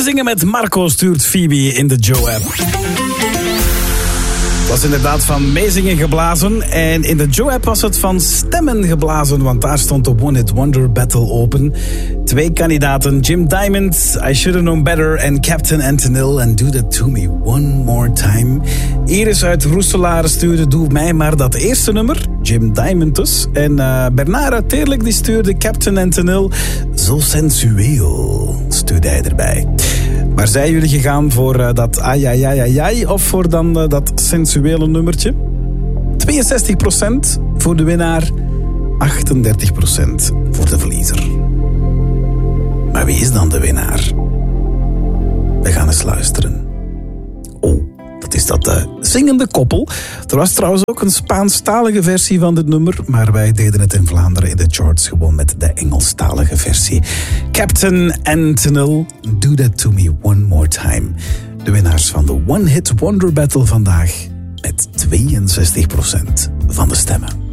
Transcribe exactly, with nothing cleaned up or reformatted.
Zingen met Marco stuurt Phoebe in de Joe-app. Het was inderdaad van meezingen geblazen. En in de Joe-app was het van stemmen geblazen. Want daar stond de One Hit Wonder Battle open. Twee kandidaten, Jim Diamond, I Should've Known Better... en Captain Antonil en Do That To Me One More Time. Iris uit Roeselaar stuurde Doe Mij Maar dat eerste nummer, Jim Diamond dus. En uh, Bernard uit Teerlijk die stuurde Captain Antonil. Zo sensueel, stuurde hij erbij. Maar zijn jullie gegaan voor uh, dat ai ai ai ai ai of voor dan uh, dat sensuele nummertje? tweeënzestig procent voor de winnaar, achtendertig procent voor de verliezer. Maar wie is dan de winnaar? We gaan eens luisteren. Oh, dat is dat uh, zingende koppel. Er was trouwens ook een Spaanstalige versie van dit nummer, maar wij deden het in Vlaanderen in de charts gewoon met de Engelstalige versie. Captain Antonil, Do That To Me One More Time. De winnaars van de One Hit Wonder Battle vandaag met tweeënzestig procent van de stemmen.